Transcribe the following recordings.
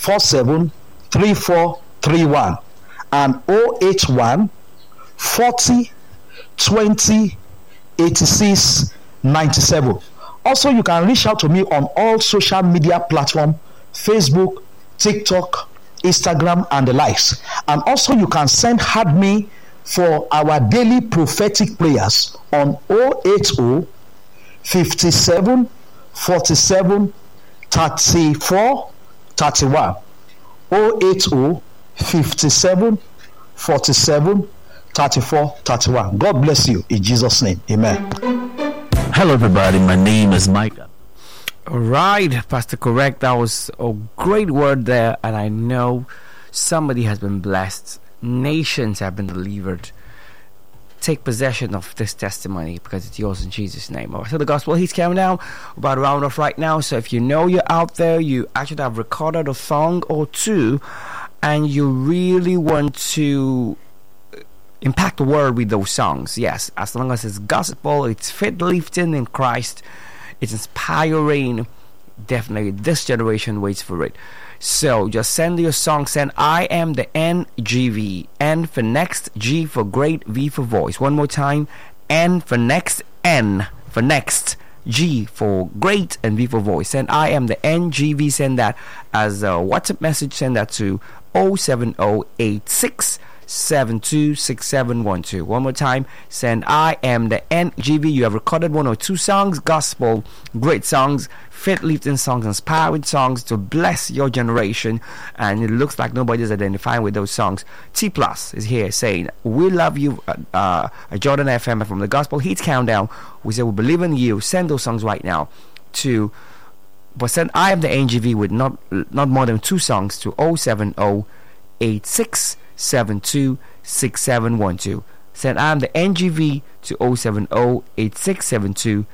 473431 and 081 40 20 86 97. Also, you can reach out to me on all social media platforms: Facebook, TikTok, Instagram, and the likes. And also, you can send me for our daily prophetic prayers on 080 57 47 34 31. 080 57 47 34 31. God bless you in Jesus' name. Amen. Hello, everybody. My name is Micah. All right, Pastor Correct. That was a great word there, and I know somebody has been blessed. Nations have been delivered. Take possession of this testimony because it's yours in Jesus' name. All right, so the gospel he's coming down about to round off right now. So if you know you're out there, you actually have recorded a song or two, and you really want to impact the world with those songs, yes, as long as it's gospel, it's faith lifting in Christ, it's inspiring, definitely this generation waits for it. So just send your song. Send I am the NGV. N for next, G for great, V for voice. One more time. N for next, N for next, G for great, and V for voice. Send I am the NGV. Send that as a WhatsApp message. Send that to 07086 726712. One more time. Send I am the NGV. You have recorded one or two songs, gospel, great songs, faith lifting songs, inspiring songs to bless your generation, and it looks like nobody's identifying with those songs. T Plus is here saying we love you at Jordan FM from the Gospel Hits Countdown. We say we believe in you. Send those songs right now to, but send I am the NGV with not more than two songs to 07086 726712. Send I am the NGV to 07086726712.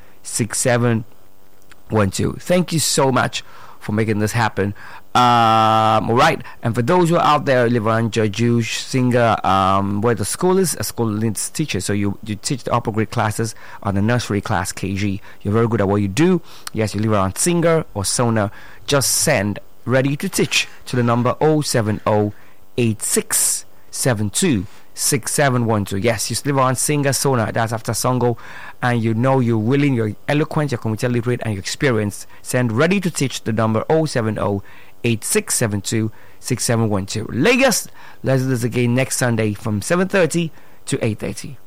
Thank you so much for making this happen. Alright, and for those who are out there, Levanja Jewish singer, where the school is, a school needs teachers, so you teach the upper grade classes on the nursery class KG. You're very good at what you do. Yes, you live around Singer or Sona. Just send ready to teach to the number 07086726712. Yes, you live on Singer Sona, that's after Songo, and you know you're willing, you're eloquent, you're community literate, and you're experienced. Send ready to teach the number 07086726712. Lagos, let's do this again next Sunday from 7:30 to 8:30.